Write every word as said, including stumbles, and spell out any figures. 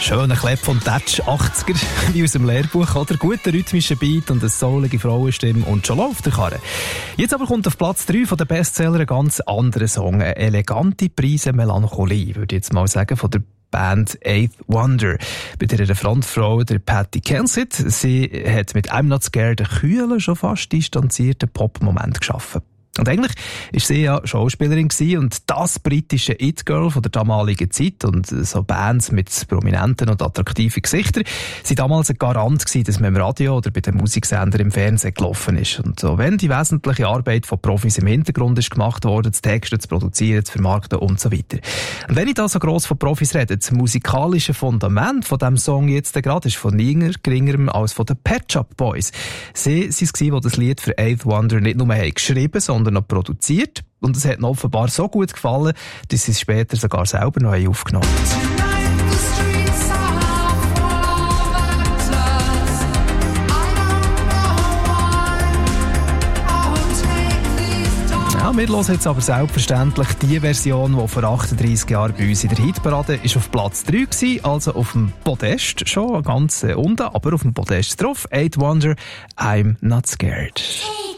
Schöner Klepp von Touch achtziger, wie aus dem Lehrbuch, oder? Guter rhythmischer Beat und eine soulige Frauenstimme und schon läuft der Karre. Jetzt aber kommt auf Platz drei von den Bestseller ein ganz anderer Song. Eine elegante Prise Melancholie, würde ich jetzt mal sagen, von der Band Eighth Wonder. Bei der Frontfrau, der Patty Kensett. Sie hat mit I'm Not Scared einen kühlen, schon fast distanzierten Pop-Moment geschaffen. Und eigentlich war sie ja Schauspielerin gewesen und das britische It-Girl von der damaligen Zeit und so Bands mit prominenten und attraktiven Gesichtern sind damals ein Garant gewesen, dass man im Radio oder bei den Musiksendern im Fernsehen gelaufen ist. Und so, wenn die wesentliche Arbeit von Profis im Hintergrund ist gemacht worden, zu texten, zu produzieren, zu vermarkten und so weiter. Und wenn ich da so gross von Profis rede, das musikalische Fundament von diesem Song jetzt gerade ist von niemand geringerem als von den Pet Shop Boys. Sie waren es, die das Lied für Eighth Wonder nicht nur haben geschrieben, sondern noch produziert. Und es hat ihnen offenbar so gut gefallen, dass sie es später sogar selber noch aufgenommen haben. Ja, wir hören jetzt aber selbstverständlich die Version, die vor achtunddreissig Jahren bei uns in der Hitparade ist auf Platz drei war, also auf dem Podest, schon ganz unten, aber auf dem Podest drauf. Eighth Wonder, I'm Not Scared.